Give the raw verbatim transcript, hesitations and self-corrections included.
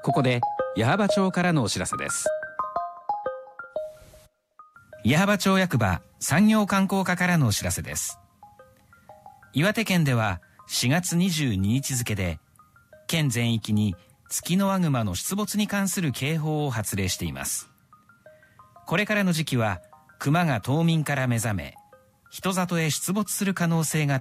ここで矢巾町からのお知らせです。 矢巾町役場産業観光課からのお知らせです。岩手県ではしがつにじゅうににち付で県全域にツキノワグマの出没に関する警報を発令しています。これからの時期はクマが冬眠から目覚め人里へ出没する可能性が